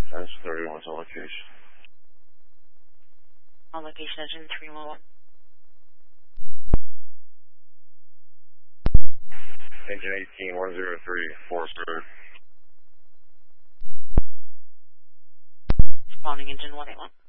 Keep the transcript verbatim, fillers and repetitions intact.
That's thirty-one to location. On location, engine three one one. Engine eighteen, one zero three, four third. Responding engine one eight one.